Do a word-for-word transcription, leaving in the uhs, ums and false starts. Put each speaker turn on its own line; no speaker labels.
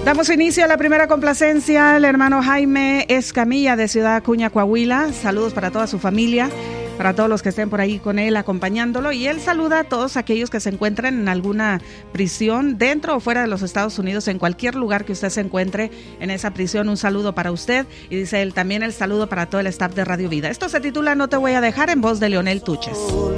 Damos inicio a la primera complacencia. El hermano Jaime Escamilla de Ciudad Acuña, Coahuila. Saludos para toda su familia, para todos los que estén por ahí con él acompañándolo. Y él saluda a todos aquellos que se encuentren en alguna prisión dentro o fuera de los Estados Unidos, en cualquier lugar que usted se encuentre en esa prisión. Un saludo para usted. Y dice él también el saludo para todo el staff de Radio Vida. Esto se titula No te voy a dejar, en voz de Leonel Tuches.